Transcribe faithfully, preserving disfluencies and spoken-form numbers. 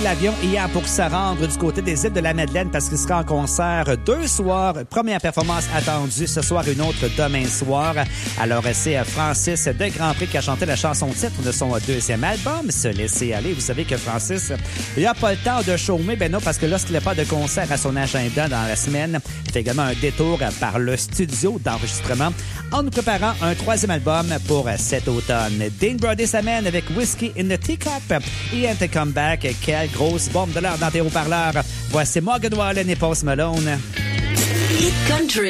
L'avion hier pour se rendre du côté des îles de la Madeleine parce qu'il sera en concert deux soirs. Première performance attendue ce soir, une autre demain soir. Alors, c'est Francis de Grand Prix qui a chanté la chanson-titre de son deuxième album, Se laisser aller. Vous savez que Francis, il n'a pas le temps de chômer, ben non, parce que lorsqu'il n'a pas de concert à son agenda dans la semaine, il fait également un détour par le studio d'enregistrement en nous préparant un troisième album pour cet automne. Dean Brody s'amène avec Whiskey in the Teacup et un comeback. Quelle grosse bombe de l'heure dans tes haut-parleurs. Voici Morgan Wallen et Post Malone. Hit Country.